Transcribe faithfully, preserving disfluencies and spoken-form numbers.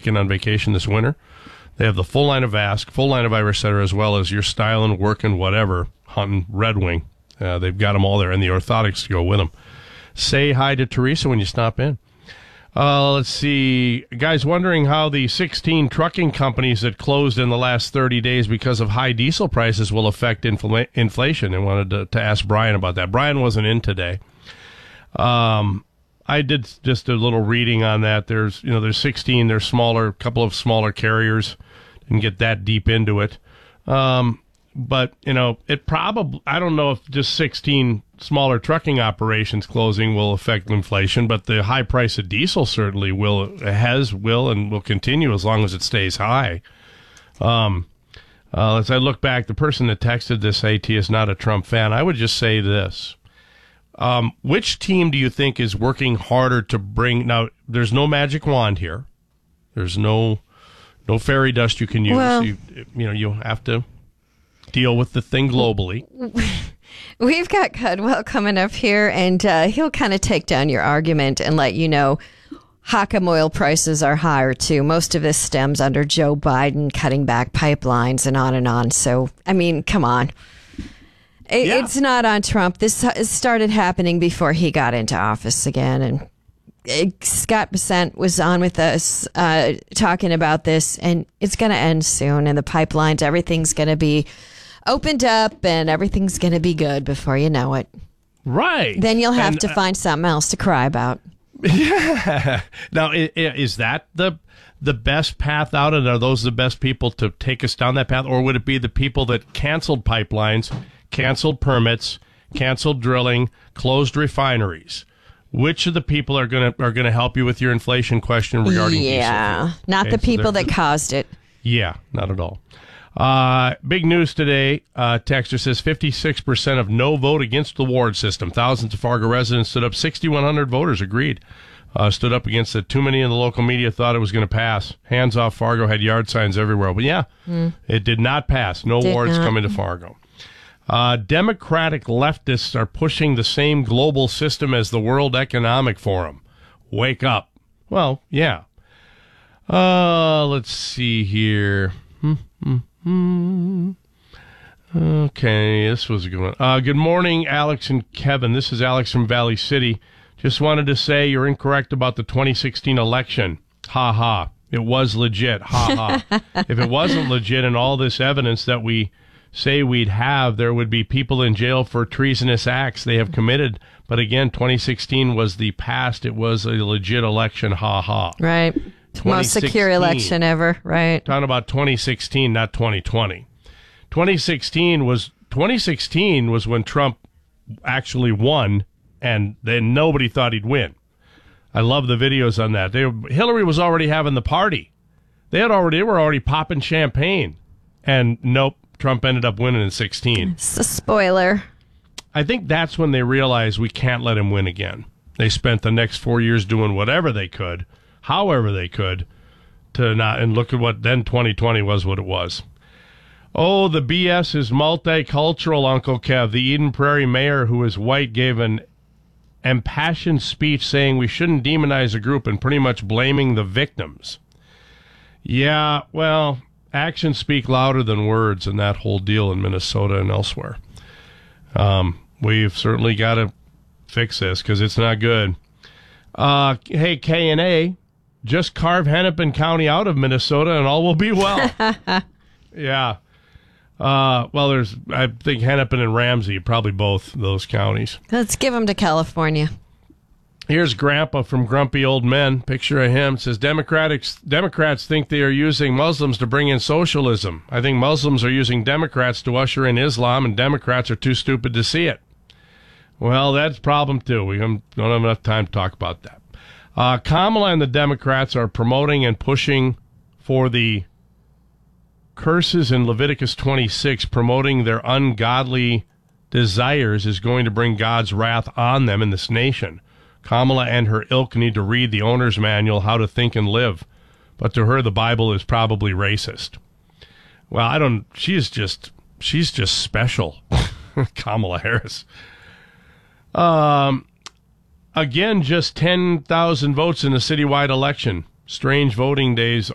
taking on vacation this winter. They have the full line of Ask, full line of Irish Setter, as well as your styling, working, whatever, hunting, Red Wing. Uh, they've got them all there, and the orthotics to go with them. Say hi to Teresa when you stop in. Uh, let's see. Guys wondering how the sixteen trucking companies that closed in the last thirty days because of high diesel prices will affect infl- inflation. I wanted to, to ask Brian about that. Brian wasn't in today. Um, I did just a little reading on that. There's, you know, there's sixteen. There's smaller, couple of smaller carriers. Didn't get that deep into it. Um, but, you know, it probably, I don't know if just sixteen smaller trucking operations closing will affect inflation, but the high price of diesel certainly will, has, will, and will continue as long as it stays high. Um, uh, as I look back, the person that texted this AT is not a Trump fan. I would just say this. Um, which team do you think is working harder to bring, now, there's no magic wand here. There's no, no fairy dust you can use. Well, you, you know, you have to deal with the thing globally. We've got Cudwell coming up here, and uh, he'll kind of take down your argument and let you know how come oil prices are higher, too. Most of this stems under Joe Biden cutting back pipelines and on and on. So, I mean, come on. It, yeah. It's not on Trump. This started happening before he got into office again, and it, Scott Bessent was on with us uh, talking about this, and it's going to end soon, and the pipelines, everything's going to be opened up, and everything's going to be good before you know it. Right. Then you'll have and, to find something else to cry about. Yeah. Now, is that the the best path out, and are those the best people to take us down that path, or would it be the people that canceled pipelines, canceled permits, canceled drilling, closed refineries? Which of the people are going to are going to help you with your inflation question regarding yeah, diesel? not okay, the so people that caused it. Yeah, not at all. Uh, big news today. Uh, Texter says fifty-six percent of no vote against the Ward system. Thousands of Fargo residents stood up. sixty-one hundred voters agreed. Uh, stood up against it. Too many in the local media thought it was going to pass. Hands off Fargo had yard signs everywhere. But yeah, mm. it did not pass. No did wards not. coming to Fargo. Uh, Democratic leftists are pushing the same global system as the World Economic Forum. Wake up. Well, yeah. Uh, let's see here. Hmm, hmm, hmm. Okay, this was a good one. Uh, good morning, Alex and Kevin. This is Alex from Valley City. Just wanted to say you're incorrect about the twenty sixteen election. Ha ha. It was legit. Ha ha. If it wasn't legit and all this evidence that we say we'd have, there would be people in jail for treasonous acts they have committed. But again, twenty sixteen was the past. It was a legit election. Ha ha. Right. Most secure election ever. Right. Talking about twenty sixteen, not twenty twenty. twenty sixteen was twenty sixteen was when Trump actually won, and then nobody thought he'd win. I love the videos on that. They, Hillary was already having the party. They had already they were already popping champagne, and nope, Trump ended up winning in sixteen. It's a spoiler. I think that's when they realized we can't let him win again. They spent the next four years doing whatever they could, however they could, to not, and look at what then twenty twenty was what it was. Oh, the B S is multicultural, Uncle Kev. The Eden Prairie mayor, who is white, gave an impassioned speech saying we shouldn't demonize a group and pretty much blaming the victims. Yeah, well, actions speak louder than words in that whole deal in Minnesota and elsewhere. Um, we've certainly got to fix this because it's not good. Uh, hey, K and A, just carve Hennepin County out of Minnesota and all will be well. Yeah. Uh, well, there's, I think Hennepin and Ramsey, probably both those counties. Let's give them to California. Here's Grandpa from Grumpy Old Men. Picture of him. It says, Democrats, Democrats think they are using Muslims to bring in socialism. I think Muslims are using Democrats to usher in Islam, and Democrats are too stupid to see it. Well, that's a problem, too. We don't have enough time to talk about that. Uh, Kamala and the Democrats are promoting and pushing for the curses in Leviticus twenty-six, promoting their ungodly desires is going to bring God's wrath on them in this nation. Kamala and her ilk need to read the owner's manual, How to Think and Live. But to her, the Bible is probably racist. Well, I don't, she's just, she's just special. Kamala Harris. Um, again, just ten thousand votes in a citywide election. Strange voting days